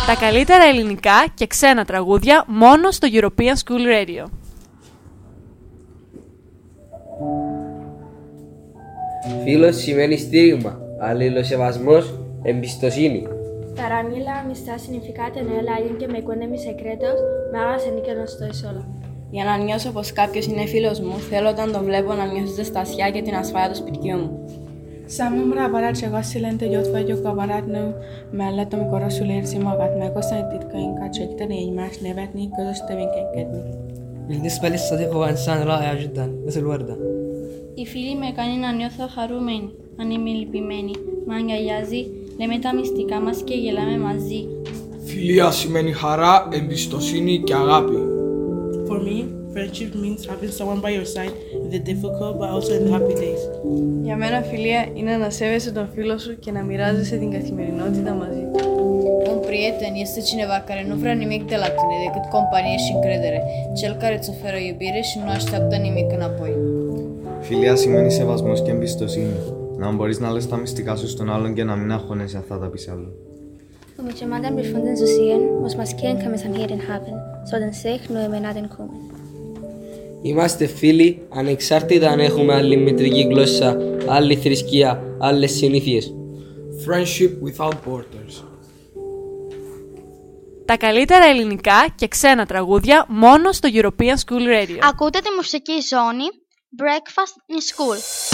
Τα καλύτερα ελληνικά και ξένα τραγούδια μόνο στο European School Radio. Φίλος σημαίνει στήριγμα, αλληλοσεβασμός, εμπιστοσύνη. Para mí la amistad significa tener a alguien que me cuente mis secretos, me haga sentir que no estoy sola. Για να νιώσω πως κάποιος είναι φίλος μου, θέλω όταν το βλέπω να νιώσω ζεστασιά και την ασφάλεια του σπιτιού μου. Σαν număr aparat ceva silente, jót vagyok a barátnő, mellett, amikor rosszul érzi magát, megosztani titkainkat, segíteni egymást, nevetni, közös tevékenykedni. بالنسبة لي الصديق هو إنسان رائع جدا مثل وردة. Η φίλη με κάνει να νιώθω χαρούμενη, αν είμαι λυπημένη. Με αγκαλιάζει, λέμε τα μυστικά μας και γελάμε μαζί. Φιλία σημαίνει χαρά, εμπιστοσύνη και αγάπη. For me, friendship means having someone by your side in the difficult but also in the happy days. Για μένα φιλία είναι να σέβεσαι τον φίλο σου και να μοιράζεσαι την καθημερινότητα μαζί του. Un prieten este cineva care nu vrea nimic de la tine decât companie și încredere, cel care îți oferă iubire și nu așteaptă nimic înapoi. Φιλία σημαίνει σεβασμός και εμπιστοσύνη. Να μπορείς να λες τα μυστικά σου στον άλλον και να μην αγχώνεσαι αυτά τα πεις άλλον. Um mit jemandem befunden zu sehen, muss maskieren kann man Heden haben, sollen sich nur im Naden kommen. Είμαστε φίλοι ανεξάρτητα αν έχουμε άλλη μητρική γλώσσα, άλλη θρησκεία, άλλες συνήθειες. Friendship without borders. Τα καλύτερα ελληνικά και ξένα τραγούδια μόνο στο European School Radio. Ακούτε τη μουσική ζώνη Breakfast in School.